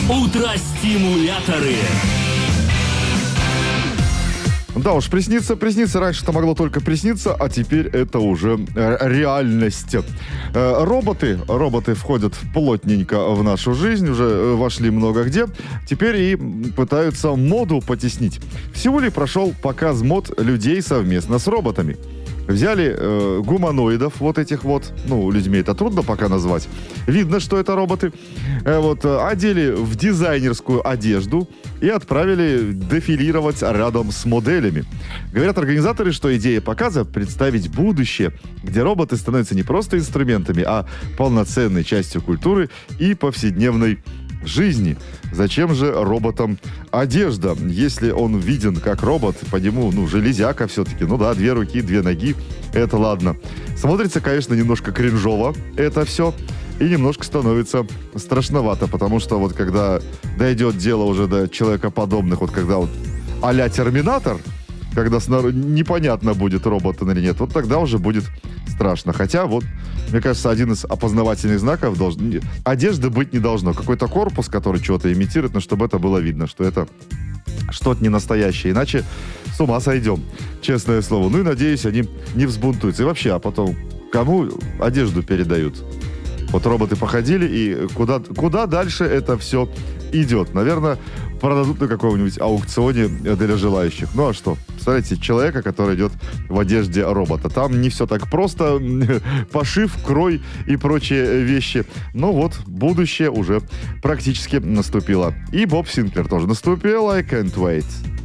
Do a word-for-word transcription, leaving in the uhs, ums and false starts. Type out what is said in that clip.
Утро-стимуляторы. Да уж, присниться, присниться. Раньше это могло только присниться, а теперь это уже э, реальность. Э, роботы, роботы входят плотненько в нашу жизнь, уже э, вошли много где. Теперь и пытаются моду потеснить. В Сеуле прошел показ мод людей совместно с роботами. Взяли э, гуманоидов, вот этих вот, ну, людьми это трудно пока назвать. Видно, что это роботы. Э, вот, э, одели в дизайнерскую одежду и отправили дефилировать рядом с моделями. Говорят организаторы, что идея показа — представить будущее, где роботы становятся не просто инструментами, а полноценной частью культуры и повседневной жизни. Зачем же роботам одежда? Если он виден как робот, по нему, ну, железяка все-таки. Ну да, две руки, две ноги. Это ладно. Смотрится, конечно, немножко кринжово это все. И немножко становится страшновато, потому что вот когда дойдет дело уже до человекоподобных, вот когда вот а-ля Терминатор, когда снаружи непонятно, будет робот или нет, вот тогда уже будет страшно. Хотя вот, мне кажется, один из опознавательных знаков должен... Одежды быть не должно. Какой-то корпус, который что-то имитирует, но чтобы это было видно, что это что-то не настоящее. Иначе с ума сойдем, честное слово. Ну и надеюсь, они не взбунтуются. И вообще, а потом, кому одежду передают? Вот роботы походили, и куда, куда дальше это все идет? Наверное, продадут на каком-нибудь аукционе для желающих. Ну а что? Представляете, человека, который идет в одежде робота. Там не все так просто. Пошив, крой и прочие вещи. Ну вот, будущее уже практически наступило. И Боб Синклер тоже наступил. I can't wait.